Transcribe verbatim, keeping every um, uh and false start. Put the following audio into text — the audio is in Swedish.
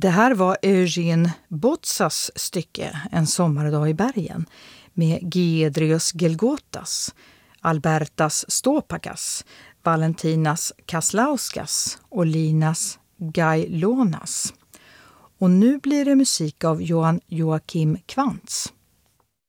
Det här var Eugene Botsas stycke En sommardag i bergen med Giedrius Gelgotas, Albertas Stopakas, Valentinas Kaslauskas och Linas Gailonas. Och nu blir det musik av Johan Joakim Kvantz.